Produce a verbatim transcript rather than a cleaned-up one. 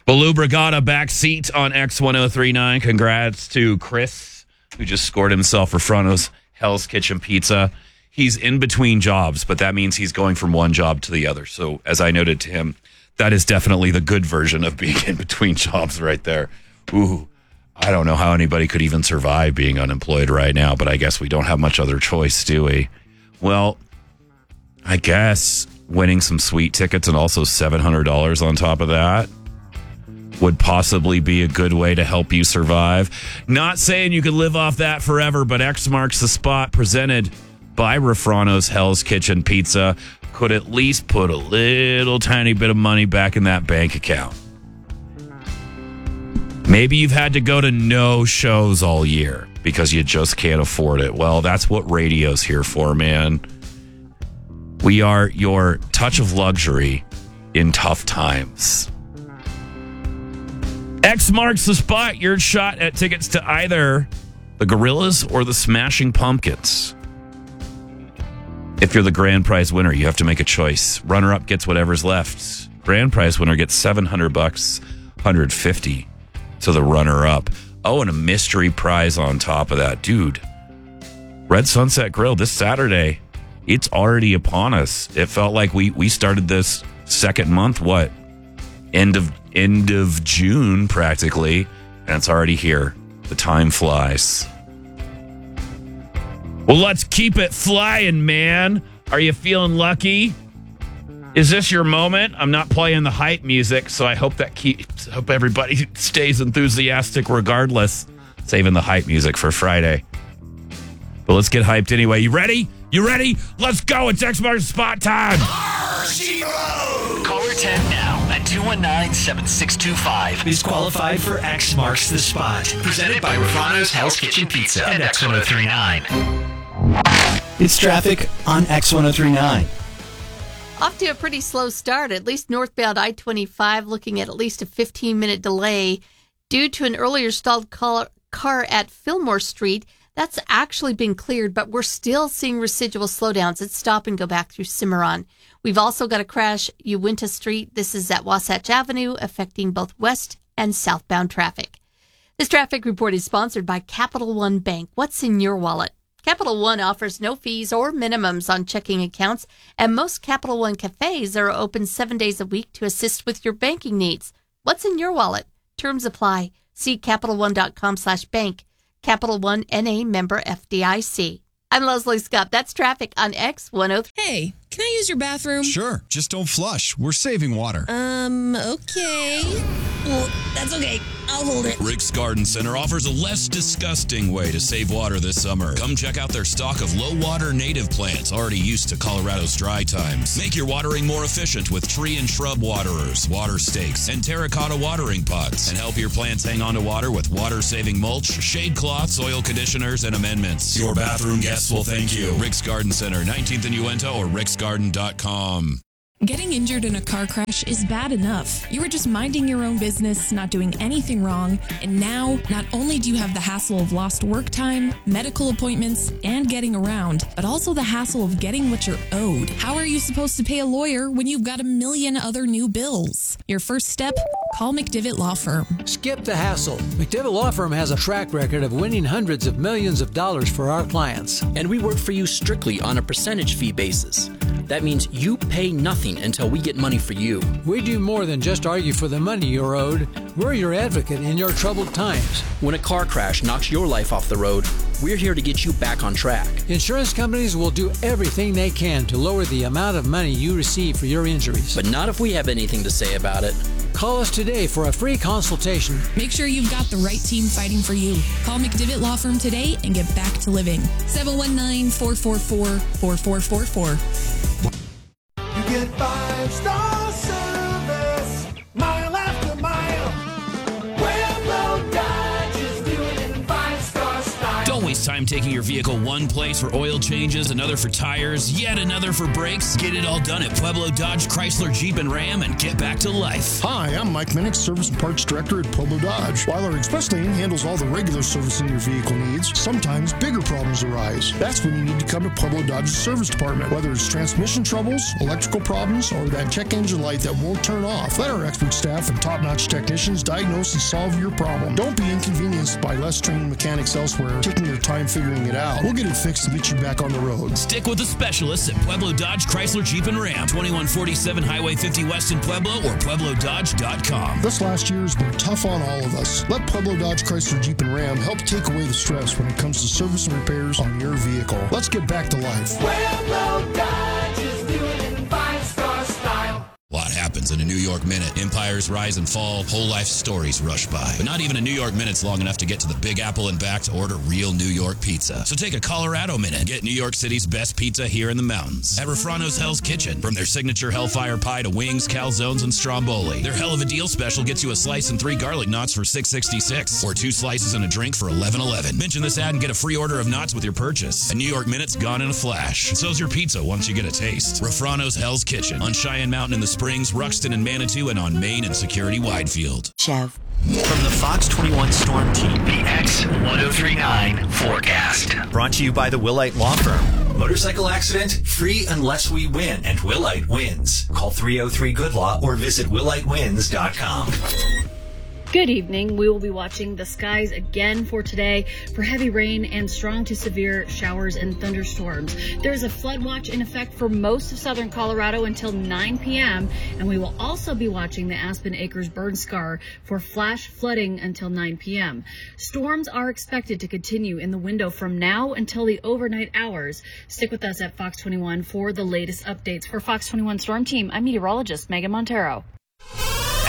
Baloo Brigada back seat on X ten thirty-nine. Congrats to Chris, who just scored himself Refrano's Hell's Kitchen Pizza. He's in between jobs, but that means he's going from one job to the other. So as I noted to him, that is definitely the good version of being in between jobs right there. Ooh, I don't know how anybody could even survive being unemployed right now, but I guess we don't have much other choice, do we? Well, I guess winning some sweet tickets and also seven hundred dollars on top of that would possibly be a good way to help you survive. Not saying you could live off that forever, but X Marks the Spot, presented by Refrano's Hell's Kitchen Pizza, could at least put a little tiny bit of money back in that bank account. Maybe you've had to go to no shows all year because you just can't afford it. Well, that's what radio's here for, man. We are your touch of luxury in tough times. X Marks the Spot, your shot at tickets to either the Gorillas or the Smashing Pumpkins. If you're the grand prize winner, you have to make a choice. Runner-up gets whatever's left. Grand prize winner gets seven hundred bucks, one hundred fifty to the runner-up. Oh, and a mystery prize on top of that. Dude, Red Sunset Grill this Saturday, it's already upon us. It felt like we we started this second month, what? End of end of June, practically, and it's already here. The time flies. Well, let's keep it flying, man. Are you feeling lucky? Is this your moment? I'm not playing the hype music, so I hope that keeps hope everybody stays enthusiastic regardless. Saving the hype music for Friday. But let's get hyped anyway. You ready? You ready? Let's go. It's X Marks Spot time. Caller ten now at two one nine, seven six two five is qualified for X Marks the Spot. Presented by Refrano's Hell's Kitchen Pizza and X ten thirty-nine. It's traffic on X ten thirty-nine. Off to a pretty slow start, at least northbound I twenty-five, looking at at least a fifteen-minute delay due to an earlier stalled car at Fillmore Street. That's actually been cleared, but we're still seeing residual slowdowns at Stop and Go back through Cimarron. We've also got a crash Uinta Street. This is at Wasatch Avenue, affecting both west and southbound traffic. This traffic report is sponsored by Capital One Bank. What's in your wallet? Capital One offers no fees or minimums on checking accounts, and most Capital One cafes are open seven days a week to assist with your banking needs. What's in your wallet? Terms apply. See CapitalOne.com slash bank. Capital One N A member F D I C. I'm Leslie Scott. That's traffic on X one oh three. Hey, can I use your bathroom? Sure, just don't flush. We're saving water. Um, okay. Well, that's okay. I'll hold it. Rick's Garden Center offers a less disgusting way to save water this summer. Come check out their stock of low-water native plants already used to Colorado's dry times. Make your watering more efficient with tree and shrub waterers, water stakes, and terracotta watering pots. And help your plants hang on to water with water-saving mulch, shade cloths, soil conditioners, and amendments. Your bathroom guests will thank you. Rick's Garden Center, nineteenth and Uinta, or ricks garden dot com. Getting injured in a car crash is bad enough. You were just minding your own business, not doing anything wrong, and now not only do you have the hassle of lost work time, medical appointments, and getting around, but also the hassle of getting what you're owed. How are you supposed to pay a lawyer when you've got a million other new bills? Your first step? Call McDivitt Law Firm. Skip the hassle. McDivitt Law Firm has a track record of winning hundreds of millions of dollars for our clients. And we work for you strictly on a percentage fee basis. That means you pay nothing until we get money for you. We do more than just argue for the money you're owed. We're your advocate in your troubled times. When a car crash knocks your life off the road, we're here to get you back on track. Insurance companies will do everything they can to lower the amount of money you receive for your injuries. But not if we have anything to say about it. Call us today for a free consultation. Make sure you've got the right team fighting for you. Call McDivitt Law Firm today and get back to living. seven one nine, four four four, four four four four. You get five-star service, mile after mile. Pueblo Dodge is doing it in five-star style. Don't waste time Taking your vehicle one place for oil changes, another for tires, yet another for brakes? Get it all done at Pueblo Dodge, Chrysler, Jeep, and Ram and get back to life. Hi, I'm Mike Minnick, Service and Parts Director at Pueblo Dodge. While our express lane handles all the regular servicing your vehicle needs, sometimes bigger problems arise. That's when you need to come to Pueblo Dodge's service department. Whether it's transmission troubles, electrical problems, or that check engine light that won't turn off, let our expert staff and top-notch technicians diagnose and solve your problem. Don't be inconvenienced by less trained mechanics elsewhere taking their time figuring it out. We'll get it fixed and get you back on the road. Stick with the specialists at Pueblo Dodge, Chrysler, Jeep, and Ram. twenty-one forty-seven Highway fifty West in Pueblo or Pueblo Dodge dot com. This last year has been tough on all of us. Let Pueblo Dodge, Chrysler, Jeep, and Ram help take away the stress when it comes to service and repairs on your vehicle. Let's get back to life. Pueblo Dodge is doing it in five-star style. A lot happens in a New York minute. Empires rise and fall, whole life stories rush by. But not even a New York minute's long enough to get to the Big Apple and back to order real New York pizza. So take a Colorado minute. Get New York City's best pizza here in the mountains. At Refrano's Hell's Kitchen. From their signature Hellfire Pie to wings, calzones, and stromboli. Their hell of a deal special gets you a slice and three garlic knots for six sixty-six, or two slices and a drink for eleven eleven. Mention this ad and get a free order of knots with your purchase. A New York minute's gone in a flash. So's your pizza once you get a taste. Refrano's Hell's Kitchen on Cheyenne Mountain in the Springs, Ruxton and Manitou, and on Main and Security Widefield. Chev. From the Fox twenty-one Storm Team, the X ten thirty-nine forecast. Brought to you by the Willite Law Firm. Motorcycle accident? Free unless we win, and Willite wins. Call three oh three good law or visit willite wins dot com. Good evening. We will be watching the skies again for today for heavy rain and strong to severe showers and thunderstorms. There is a flood watch in effect for most of southern Colorado until nine p m and we will also be watching the Aspen Acres burn scar for flash flooding until nine p m Storms are expected to continue in the window from now until the overnight hours. Stick with us at Fox twenty-one for the latest updates. For Fox twenty-one Storm Team, I'm meteorologist Megan Montero.